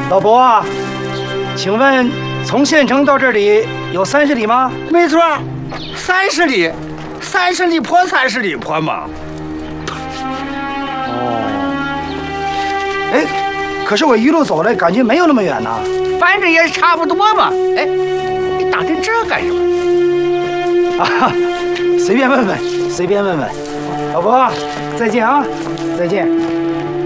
老伯，请问从县城到这里有30里吗？ 没错，30里，30里坡，30里坡嘛。 哎，可是我一路走来，感觉没有那么远呢。 反正也是差不多嘛。哎，你打听这干什么？ 啊，随便问问，随便问问。老伯，再见啊，再见。